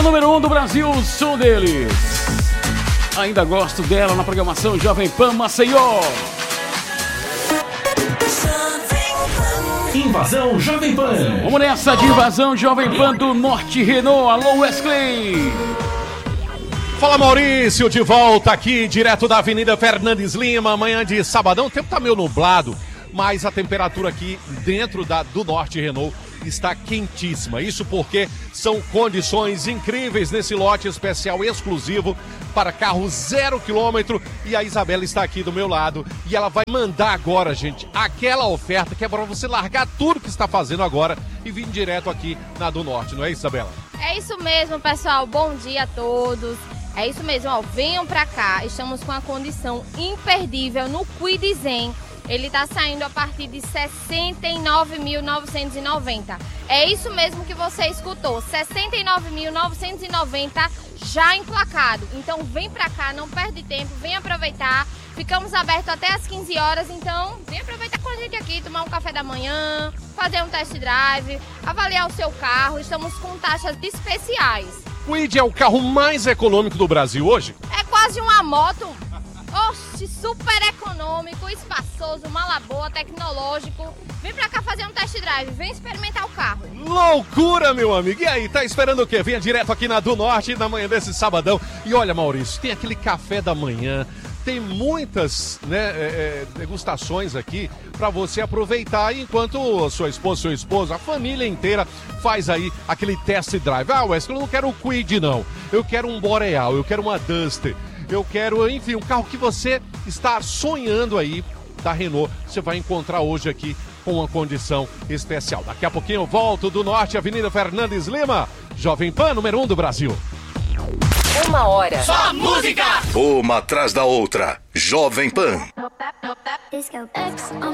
Número 1 do Brasil, o som deles. Ainda gosto dela na programação Jovem Pan Maceió. Invasão Jovem Pan. Vamos nessa de Invasão Jovem Pan do Norte Renault. Alô, Wesley. Fala, Maurício, de volta aqui, direto da Avenida Fernandes Lima, manhã de sabadão. O tempo tá meio nublado, mas a temperatura aqui dentro do Norte Renault está quentíssima. Isso porque são condições incríveis nesse lote especial exclusivo para carro 0 km. E a Isabela está aqui do meu lado e ela vai mandar agora, gente, aquela oferta que é para você largar tudo que está fazendo agora e vir direto aqui na do Norte, não é isso, Isabela? É isso mesmo, pessoal. Bom dia a todos. É isso mesmo, ó. Venham pra cá. Estamos com a condição imperdível no Kwid Zen. Ele tá saindo a partir de 69.990. É isso mesmo que você escutou. 69.990 já emplacado. Então vem pra cá, não perde tempo, vem aproveitar. Ficamos abertos até às 15 horas, então vem aproveitar com a gente aqui, tomar um café da manhã, fazer um test drive, avaliar o seu carro. Estamos com taxas especiais. O Kwid é o carro mais econômico do Brasil hoje? É quase uma moto. Oxe, super econômico, espaçoso, mala boa, tecnológico. Vem pra cá fazer um test drive, vem experimentar o carro. Loucura, meu amigo. E aí, tá esperando o quê? Venha direto aqui na do Norte, na manhã desse sabadão. E olha, Maurício, tem aquele café da manhã, tem muitas degustações aqui para você aproveitar enquanto sua esposa, seu esposo, a família inteira faz aí aquele test drive. Ah, Wesley, eu não quero o Kwid, não. Eu quero um Boreal, eu quero uma Duster. Eu quero, enfim, um carro que você está sonhando aí da Renault. Você vai encontrar hoje aqui com uma condição especial. Daqui a pouquinho eu volto do Norte, Avenida Fernandes Lima. Jovem Pan, número 1 do Brasil. 1 hora. Só música! Uma atrás da outra. Jovem Pan.